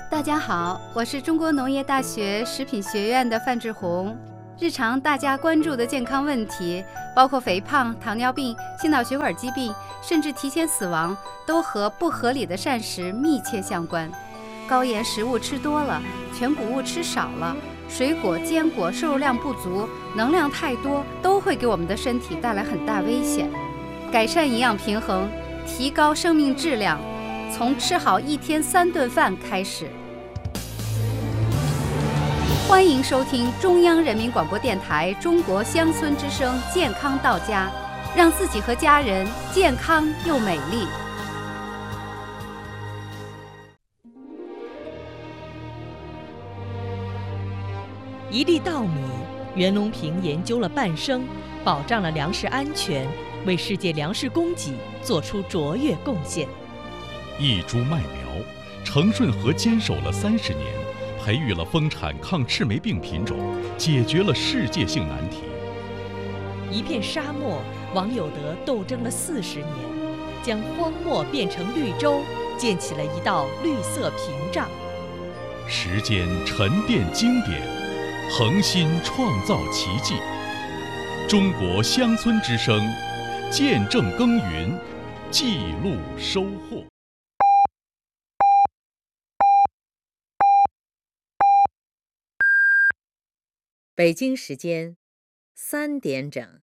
大家好，我是中国农业大学食品学院的范志红。日常大家关注的健康问题，包括肥胖、糖尿病、心脑血管疾病，甚至提前死亡，都和不合理的膳食密切相关。高盐食物吃多了，全谷物吃少了，水果、坚果摄入量不足，能量太多，都会给我们的身体带来很大危险。改善营养平衡，提高生命质量，从吃好一天3顿饭开始。欢迎收听中央人民广播电台中国乡村之声健康到家，让自己和家人健康又美丽。 一粒稻米，袁隆平研究了半生，保障了粮食安全，为世界粮食供给做出卓越贡献。 一株麦苗，程顺和坚守了30年，培育了丰产抗赤霉病品种，解决了世界性难题。 一片沙漠，王有德斗争了40年，将荒漠变成绿洲，建起了一道绿色屏障。 时间沉淀经典，恒心创造奇迹。中国乡村之声，见证耕耘，记录收获。 北京时间3点整。